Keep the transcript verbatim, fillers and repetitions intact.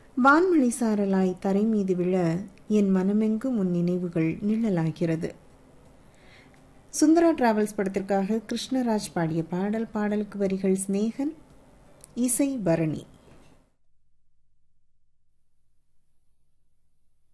வான்மணி சாரலாய் தரை மீது விழ என் மனமெங்கும் உன் நினைவுகள் நிழலாகிறது. சுந்தரா டிராவல்ஸ் படத்திற்காக கிருஷ்ணராஜ் பாடிய பாடல். பாடலுக்கு வரிகள் சிநேகன், இசை பரணி.